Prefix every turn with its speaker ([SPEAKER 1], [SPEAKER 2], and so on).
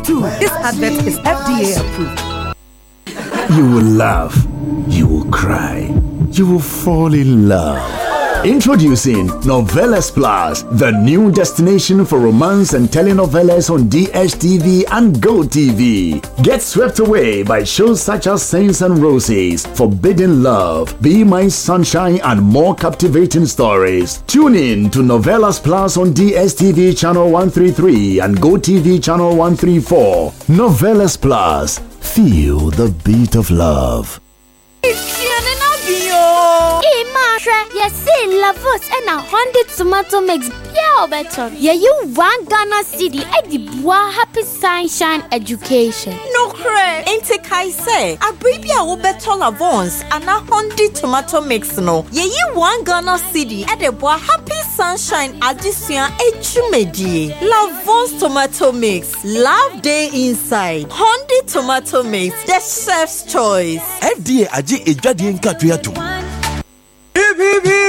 [SPEAKER 1] This advert is FDA approved.
[SPEAKER 2] You will laugh, you will cry, you will fall in love. Introducing Novelas Plus, the new destination for romance and telenovelas on DSTV and GoTV. Get swept away by shows such as Saints and Roses, Forbidden Love, Be My Sunshine, and more captivating stories. Tune in to Novelas Plus on DSTV channel 133 and GoTV channel 134. Novelas Plus, feel the beat of love.
[SPEAKER 3] Yes, Lavos and a 100 tomato mix. Yeah, better. Yeah, you want Ghana City at the Bois Happy Sunshine Education.
[SPEAKER 4] No credit. Ain't I say a baby will better Lavons and a 100 tomato mix. No, yeah, you want Ghana City at the Bois Happy Sunshine Addition Echumedi. Lavons tomato mix. Love day inside. 100 tomato mix. The chef's choice.
[SPEAKER 5] FDA Aji Ejadi Nkatuya.